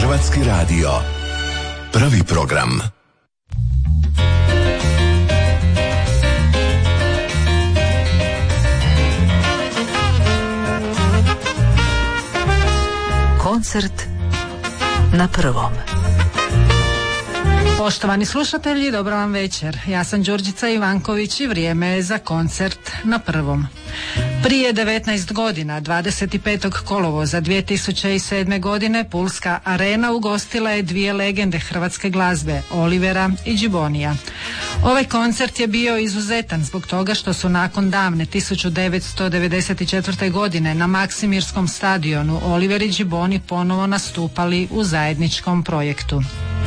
Hrvatski radio. Prvi program. Koncert na prvom. Poštovani slušatelji, dobro vam večer. Ja sam Đurđica Ivanković i vrijeme je za koncert na prvom. Prije 19 godina, 25. kolovoza 2007. godine, Pulska arena ugostila je dvije legende hrvatske glazbe, Olivera i Gibonija. Ovaj koncert je bio izuzetan zbog toga što su nakon davne 1994. godine na Maksimirskom stadionu Oliver i Giboni ponovo nastupali u zajedničkom projektu.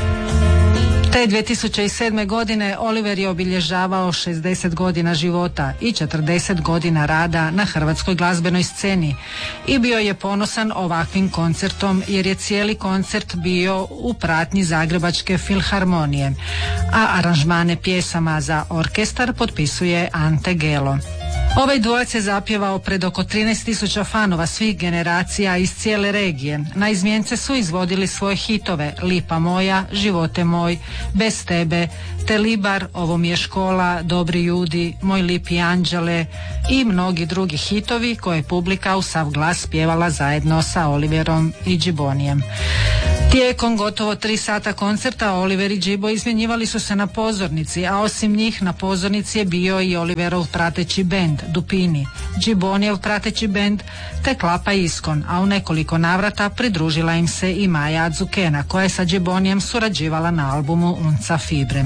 Te 2007. godine Oliver je obilježavao 60 godina života i 40 godina rada na hrvatskoj glazbenoj sceni i bio je ponosan ovakvim koncertom jer je cijeli koncert bio u pratnji Zagrebačke filharmonije, a aranžmane pjesama za orkestar potpisuje Ante Gelo. Ovaj dvojac je zapjevao pred oko 13.000 fanova svih generacija iz cijele regije. Na izmjence su izvodili svoje hitove Lipa moja, Živote moj, Bez tebe, Te Libar, Ovo mi je škola, Dobri ljudi, Moj lipi anđele i mnogi drugi hitovi koje je publika u sav glas pjevala zajedno sa Oliverom i Gibonijem. Tijekom gotovo 3 sata koncerta Oliver i Gibo izmjenjivali su se na pozornici, a osim njih na pozornici je bio i Oliverov prateći bend Dupini, Gibonijev prateći bend te Klapa Iskon, a u nekoliko navrata pridružila im se i Maja Adzukena koja je sa Gibonijem surađivala na albumu Unca Fibre.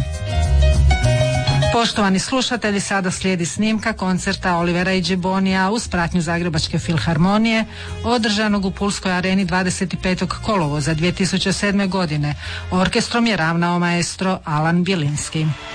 Poštovani slušatelji, sada slijedi snimka koncerta Olivera i Gibonija uz pratnju Zagrebačke filharmonije održanog u Pulskoj areni 25. kolovoza 2007. godine. Orkestrom je ravnao maestro Alan Bjelinski.